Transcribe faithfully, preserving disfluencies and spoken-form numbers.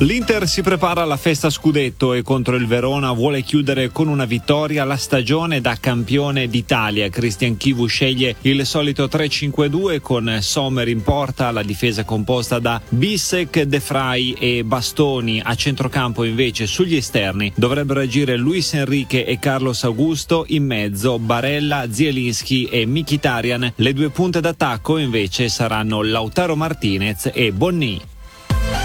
L'Inter si prepara alla festa scudetto e contro il Verona vuole chiudere con una vittoria la stagione da campione d'Italia. Christian Chivu sceglie il solito tre cinque due con Sommer in porta, la difesa composta da Bissek, De Vrij e Bastoni. A centrocampo invece sugli esterni dovrebbero agire Luis Enrique e Carlos Augusto, in mezzo Barella, Zielinski e Mkhitaryan. Le due punte d'attacco invece saranno Lautaro Martinez e Bonni.